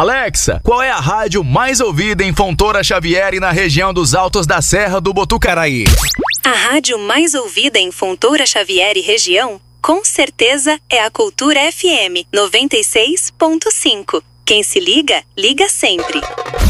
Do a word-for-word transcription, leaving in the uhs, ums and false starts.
Alexa, qual é a rádio mais ouvida em Fontoura Xavier e na região dos Altos da Serra do Botucaraí? A rádio mais ouvida em Fontoura Xavier e região, com certeza, é a Cultura F M noventa e seis ponto cinco. Quem se liga, liga sempre.